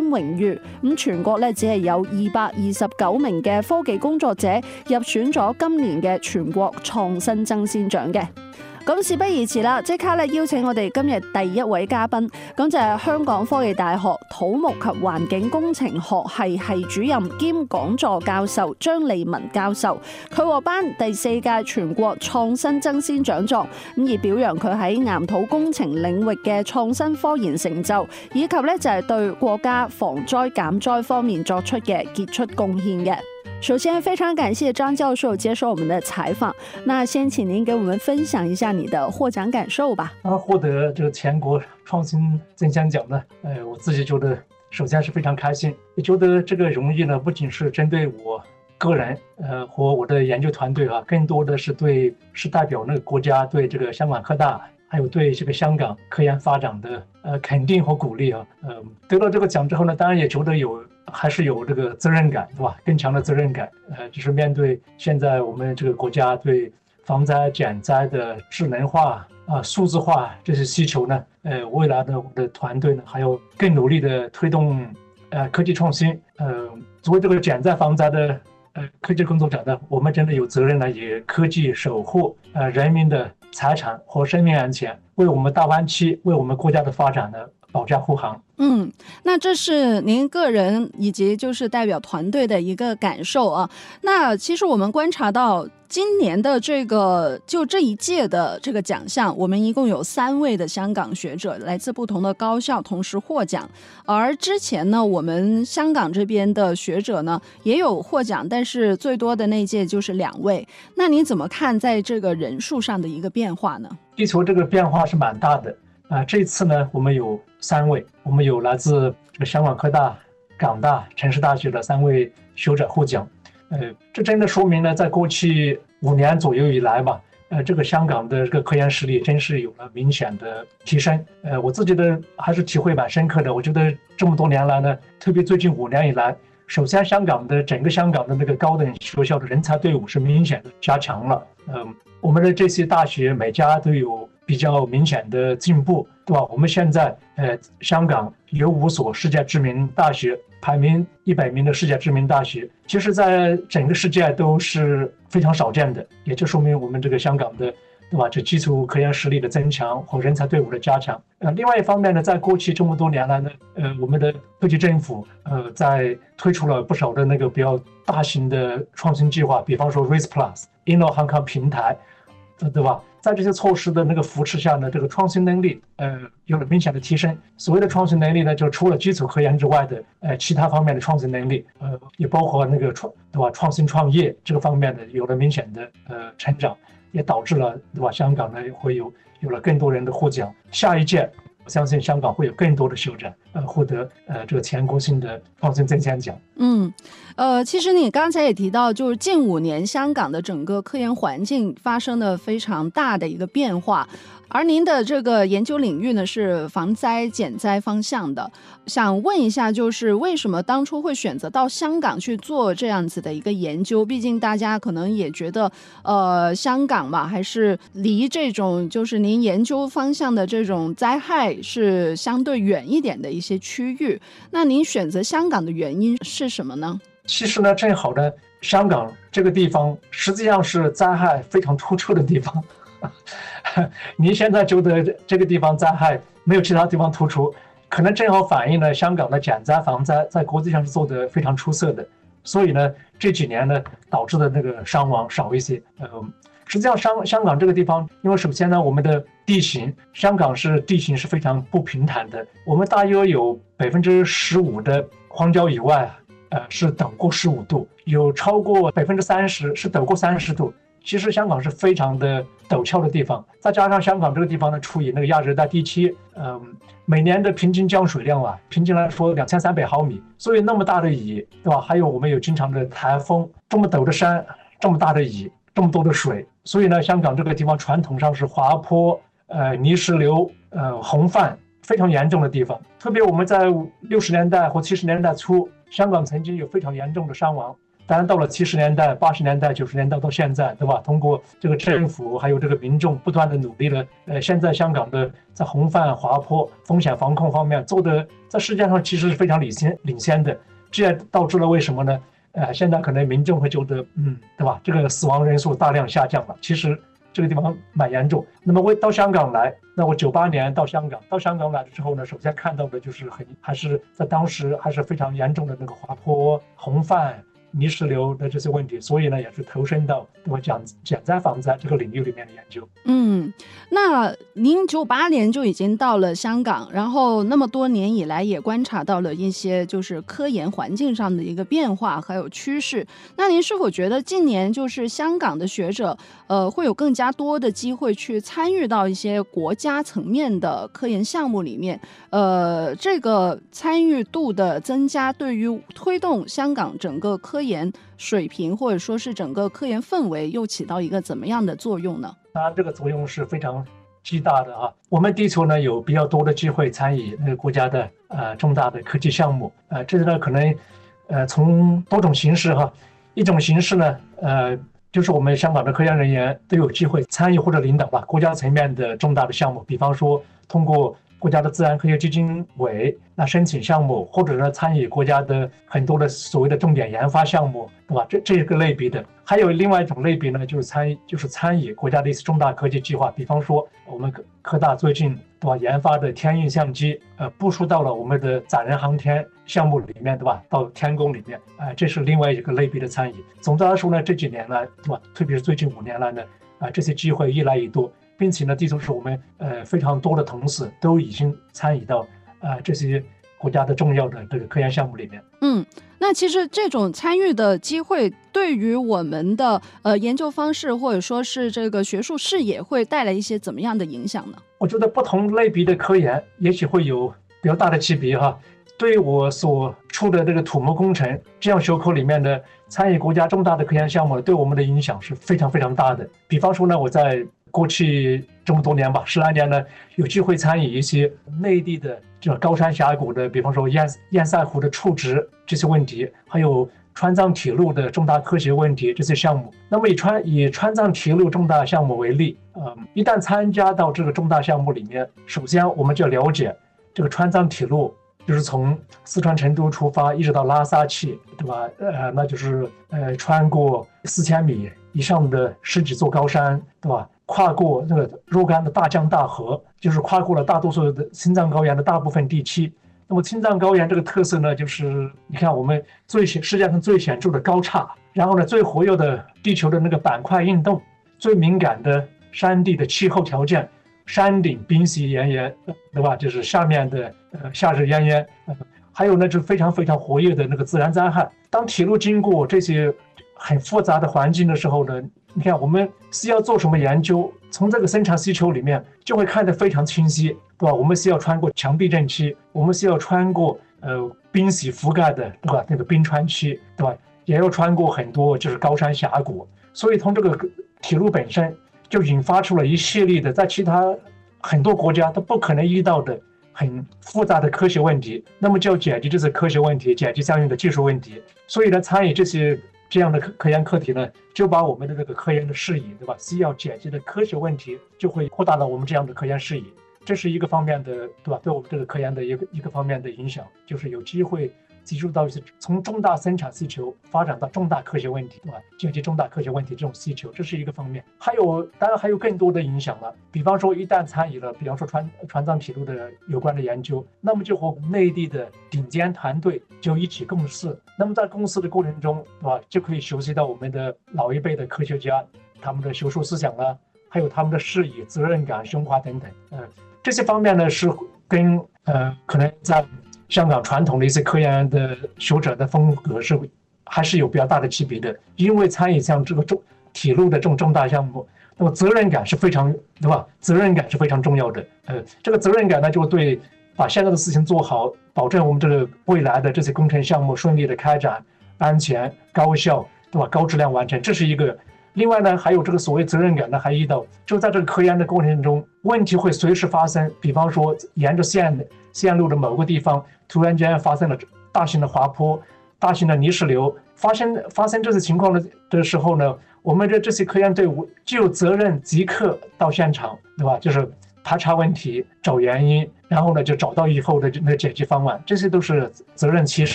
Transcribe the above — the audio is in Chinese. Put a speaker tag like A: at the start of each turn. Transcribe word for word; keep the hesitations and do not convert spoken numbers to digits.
A: 榮譽。咁全國咧只係有二百二十九名嘅科技工作者入選咗今年嘅全國創新爭先獎嘅。咁事不宜遲啦，即刻咧邀請我哋今日第一位嘉賓，咁就係香港科技大學土木及環境工程學系系主任兼講座教授張利文教授。佢獲頒第四屆全國創新爭先獎狀，咁而表揚佢喺岩土工程領域嘅創新科研成就，以及咧就係對國家防災減災方面作出嘅傑出貢獻嘅。首先，非常感謝張教授接受我們的採訪。那先請您給我們分享一下你的獲獎感受吧。
B: 啊，獲得這個全國創新爭先獎呢，呃，我自己覺得首先是非常開心，也覺得這個榮譽呢，不僅是針對我個人，呃，和我的研究團隊啊，更多的是對，是代表那個國家對這個香港科大，還有對這個香港科研發展的呃肯定和鼓勵啊。呃，得到這個獎之後呢，當然也覺得有。還是有這個責任感，對吧？更強的責任感，呃，就是面對現在我們這個國家對防災減災的智能化啊、數字化這些需求呢，呃，未來的我的團隊呢，還要更努力的推動呃科技創新，呃，作為這個減災防災的呃科技工作者呢，我們真的有責任呢，以科技守護呃人民的財產和生命安全，為我們大灣區，為我們國家的發展呢，保駕護航。
A: 嗯，那這是您個人以及就是代表團隊的一個感受啊。那其實我們觀察到今年的這個就這一屆的這個獎項，我們一共有三位的香港學者來自不同的高校同時獲獎。而之前呢，我們香港這邊的學者呢也有獲獎，但是最多的那屆就是兩位。那你怎麼看在這個人數上的一個變化呢？
B: 地球這個變化是蠻大的。啊、呃，這次呢，我們有三位，我們有來自這個香港科大、港大、城市大學的三位學者獲獎。呃，這真的說明呢，在過去五年左右以來吧，呃，這個香港的這個科研實力真是有了明顯的提升。呃，我自己的還是體會蠻深刻的。我覺得這麼多年來呢，特別最近五年以來，首先香港的整個香港的那個高等學校的人才隊伍是明顯的加強了。嗯、呃，我們的這些大學每家都有比較明顯的進步，對吧？我們現在，呃，香港有五所世界知名大學，排名一百名的世界知名大學，其實在整個世界都是非常少見的，也就說明我們這個香港的，對吧？這基礎科研實力的增強和人才隊伍的加強。呃，另外一方面呢，在過去這麼多年來呢，呃，我們的特區政府，呃，在推出了不少的那個比較大型的創新計劃，比方說 RISE Plus、Inno Hong Kong 平台，對吧？在這些措施的那個扶持下呢，這個創新能力呃有了明顯的提升。所謂的創新能力呢，就除了基礎科研之外的呃其他方面的創新能力，呃也包括那個創對吧創新創業這個方面的有了明顯的呃成長，也導致了對吧香港呢會有有了更多人的獲獎。下一屆我相信香港會有更多的學者呃獲得呃這個全國性的創新爭先獎。
A: 嗯，呃，其實你剛才也提到，就是近五年香港的整個科研環境發生了非常大的一個變化，而您的這個研究領域呢是防災減災方向的。想問一下，就是為什麼當初會選擇到香港去做這樣子的一個研究？畢竟大家可能也覺得，呃，香港嘛，還是離這種就是您研究方向的這種災害是相對遠一點的一些區域。那您選擇香港的原因是什麼呢？
B: 其實呢，正好呢，香港這個地方實際上是災害非常突出的地方。您現在覺得這個地方災害沒有其他地方突出，可能正好反映了香港的減災防災在國際上是做得非常出色的。所以呢，這幾年呢導致的那個傷亡少一些。呃，實際上香香港這個地方，因為首先呢，我們的地形，香港是地形是非常不平坦的，我們大約有百分之十五的荒郊野外啊。呃，是陡過十五度，有超過百分之三十是陡過三十度。其實香港是非常的陡峭的地方，再加上香港這個地方呢，處於那個亞熱帶地區，嗯、呃，每年的平均降水量啊，平均來說兩千三百毫米，所以那麼大的雨，對吧？還有我們有經常的颱風，這麼陡的山，這麼大的雨，這麼多的水，所以呢，香港這個地方傳統上是滑坡、呃泥石流、呃洪泛非常嚴重的地方。特別我們在六十年代或七十年代初，香港曾經有非常嚴重的傷亡， 当然到了七十年代、八十年代、九十年代到现在，对吧？通过这个政府还有这个民众不断的努力了，呃，现在香港的在红泛滑坡风险防控方面做的在世界上其实是非常领先领先的，这也导致了为什么呢？呃，现在可能民众会觉得，嗯，对吧？这个死亡人数大量下降了，其实这个地方蛮严重。那么我到香港来，那我九八年到香港，到香港来了之后呢，首先看到的就是很还是在当时还是非常严重的那个滑坡、洪泛、泥石流的这些问题，所以呢，也是投身到对吧减减灾防灾这个领域里面的研究。
A: 嗯，那您九八年就已经到了香港，然后那么多年以来也观察到了一些就是科研环境上的一个变化还有趋势。那您是否觉得近年就是香港的学者，呃，会有更加多的机会去参与到一些国家层面的科研项目里面？呃，这个参与度的增加，对于推动香港整个科研水平或者说是整个科研氛围，又起到一个怎么样的作用呢？
B: 当然，这个作用是非常巨大的啊！我们地球呢有比较多的机会参与那个国家的呃重大的科技项目，呃，这呢可能呃从多种形式哈，一种形式呢呃就是我们香港的科研人员都有机会参与或者领导吧国家层面的重大的项目，比方说通过国家的自然科学基金委那申请项目，或者呢参与国家的很多的所谓的重点研发项目，对吧？这这个类别的，还有另外一种类别呢，就是参就是参与国家的一些重大科技计划，比方说我们科大最近对吧研发的天运相机，呃，部署到了我们的载人航天项目里面，对吧？到天宫里面，啊、呃，这是另外一个类别的参与。总的来说呢，这几年来，对吧？特别是最近五年来呢，啊、呃，这些机会越来越多。并且呢，地球是我们呃非常多的同事都已经参与到呃这些国家的重要的这个科研项目里面。
A: 嗯，那其实这种参与的机会对于我们的呃研究方式或者说是这个学术视野会带来一些怎么样的影响呢？
B: 我觉得不同类别的科研也许会有比较大的区别哈。对于我所处的这个土木工程这样学科里面的参与国家重大的科研项目，对我们的影响是非常非常大的。比方说呢，我在过去这么多年吧，十来年呢，有机会参与一些内地的这高山峡谷的，比方说堰堰塞湖的触直这些问题，还有川藏铁路的重大科学问题这些项目。那么以川以川藏铁路重大项目为例，呃，一旦参加到这个重大项目里面，首先我们就要了解这个川藏铁路。就是从四川成都出发，一直到拉萨去，对吧？呃，那就是呃，穿过四千米以上的十几座高山，对吧？跨过那个若干的大江大河，就是跨过了大多数的青藏高原的大部分地区。那么青藏高原这个特色呢，就是你看我们最显世界上最显著的高差，然后呢最活跃的地球的那个板块运动，最敏感的山地的气候条件。山顶冰雪岩岩，对吧？就是下面的呃夏日炎炎，呃，还有呢，就是非常非常活跃的那个自然灾害。当铁路经过这些很复杂的环境的时候呢，你看我们需要做什么研究，从这个生产需求里面就会看得非常清晰，对吧？我们需要穿过墙壁震区，我们需要穿过呃冰雪覆盖的，对吧？那个冰川区，对吧？也要穿过很多就是高山峡谷，所以从这个铁路本身。就引发出了一系列的在其他很多国家都不可能遇到的很复杂的科学问题，那么就要解决这些科学问题，解决相应的技术问题。所以呢，参与这些这样的科研课题呢，就把我们的这个科研的视野，对吧？需要解决的科学问题就会扩大了我们这样的科研视野，这是一个方面的，对吧？对我们这个科研的一个一个方面的影响，就是有机会。接触到一些从重大生产需求发展到重大科学问题，对吧？解决重大科学问题这种需求，这是一个方面。还有，当然还有更多的影响了。比方说，一旦参与了，比方说川川藏铁路的有关的研究，那么就和内地的顶尖团队就一起共事。那么在共事的过程中，对吧？就可以学习到我们的老一辈的科学家他们的学术思想啊，还有他们的视野、责任感、胸怀等等。呃，这些方面呢是跟呃可能在。香港传统的一些科研的学者的风格是还是有比较大的区别的，因为参与像这个重铁路的这种重大项目，那么责任感是非常，对吧？责任感是非常重要的。呃，这个责任感呢，就对把现在的事情做好，保证我们这个未来的这些工程项目顺利的开展、安全、高效，对吧？高质量完成，这是一个。另外呢，还有这个所谓责任感呢，还遇到就在这个科研的过程中，问题会随时发生。比方说，沿着线线路的某个地方，突然间发生了大型的滑坡， 大型的泥石流，发生发生这些情况的的时候呢，我们的这些科研队伍就有责任即刻到现场，对吧？就是排查问题、找原因，然后呢就找到以后的那个解决方案，这些都是责任其实。